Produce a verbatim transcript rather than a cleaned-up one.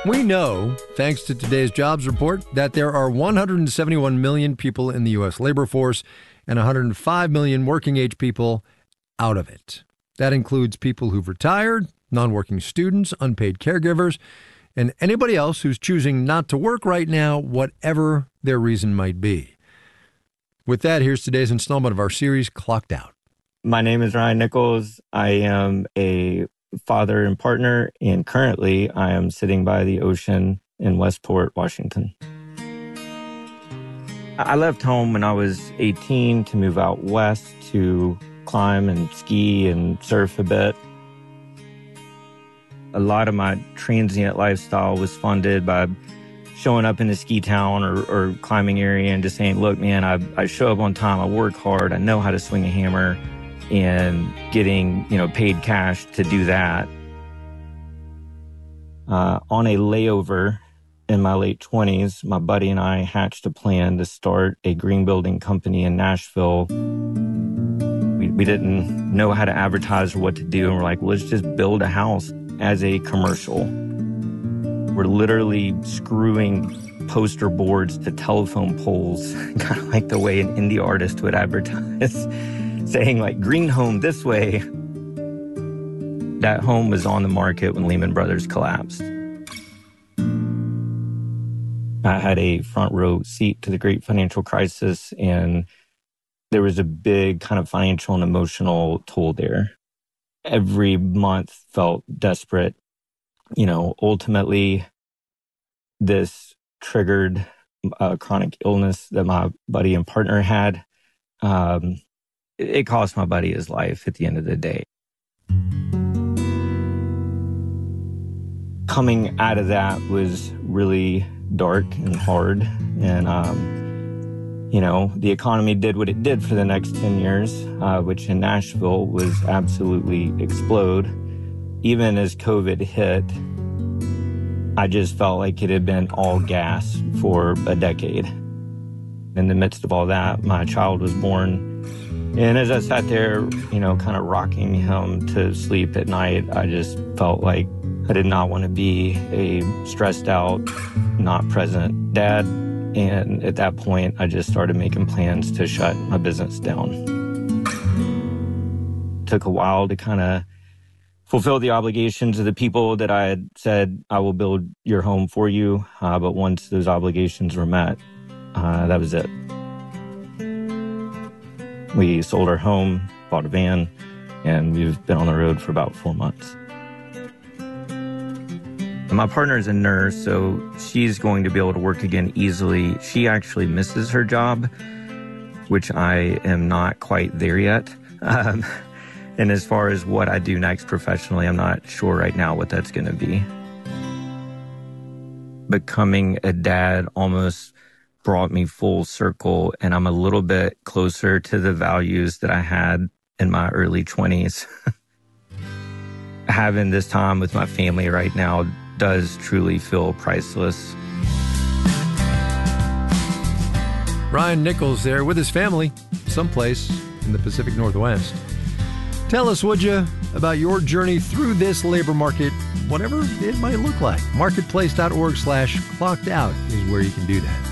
We know, thanks to today's jobs report, that there are one hundred seventy-one million people in the U S labor force and one hundred five million working-age people out of it. That includes people who've retired, non-working students, unpaid caregivers, and anybody else who's choosing not to work right now, whatever their reason might be. With that, here's today's installment of our series, Clocked Out. My name is Ryan Nichols. I am a father and partner, and currently I am sitting by the ocean in Westport, Washington. I left home when I was eighteen to move out west to climb and ski and surf a bit. A lot of my transient lifestyle was funded by showing up in a ski town or, or climbing area and just saying, look, man, I, I show up on time, I work hard, I know how to swing a hammer, and getting, you know, paid cash to do that. Uh, on a layover in my late twenties, my buddy and I hatched a plan to start a green building company in Nashville. We, we didn't know how to advertise or what to do, and we're like, let's just build a house as a commercial. We're literally screwing poster boards to telephone poles, kind of like the way an indie artist would advertise, saying like green home this way. That home was on the market when Lehman Brothers collapsed. I had a front row seat to the great financial crisis, and there was a big kind of financial and emotional toll there. Every month felt desperate. You know, ultimately, this triggered a chronic illness that my buddy and partner had. Um, It cost my buddy his life at the end of the day. Coming out of that was really dark and hard. And, um, you know, the economy did what it did for the next ten years, uh, which in Nashville was absolutely explode. Even as COVID hit, I just felt like it had been all gas for a decade. In the midst of all that, my child was born. And as I sat there, you know, kind of rocking him to sleep at night, I just felt like I did not want to be a stressed out, not present dad. And at that point, I just started making plans to shut my business down. It took a while to kind of fulfill the obligations of the people that I had said, I will build your home for you. Uh, but once those obligations were met, uh, that was it. We sold our home, bought a van, and we've been on the road for about four months. My partner is a nurse, so she's going to be able to work again easily. She actually misses her job, which I am not quite there yet. Um, and as far as what I do next professionally, I'm not sure right now what that's going to be. Becoming a dad almost brought me full circle, and I'm a little bit closer to the values that I had in my early twenties. Having this time with my family right now does truly feel priceless. Ryan Nichols there with his family, someplace in the Pacific Northwest. Tell us, would you, about your journey through this labor market, whatever it might look like. Marketplace dot org slash clocked out is where you can do that.